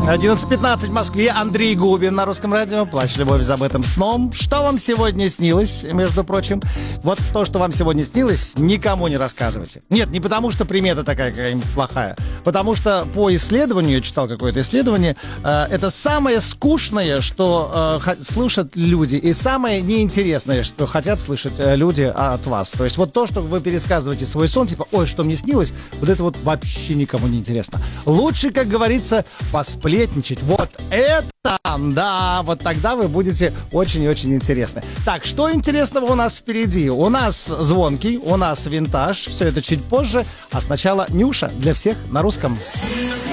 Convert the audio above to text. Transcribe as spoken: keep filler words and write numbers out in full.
одиннадцать пятнадцать в Москве. Андрей Губин на Русском радио. «Плачь, любовь, забытым сном». Что вам сегодня снилось, между прочим? Вот то, что вам сегодня снилось, никому не рассказывайте. Нет, не потому, что примета такая какая-нибудь плохая. Потому что по исследованию, я читал какое-то исследование, э, это самое скучное, что э, слышат люди, и самое неинтересное, что хотят слышать э, люди от вас. То есть вот то, что вы пересказываете свой сон, типа, ой, что мне снилось, вот это вот вообще никому не интересно. Лучше, как говорится, посплетничать. Вот это, да, вот тогда вы будете очень и очень интересны. Так, что интересного у нас впереди? У нас звонкий, у нас винтаж, все это чуть позже, а сначала Нюша для всех на русском.